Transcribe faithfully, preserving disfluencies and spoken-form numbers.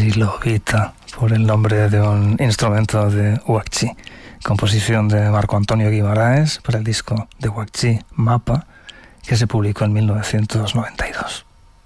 Zilovita, por el nombre de un instrumento de huacchí, composición de Marco Antonio Guimaraes para el disco de huacchí Mapa, que se publicó en mil novecientos noventa y dos.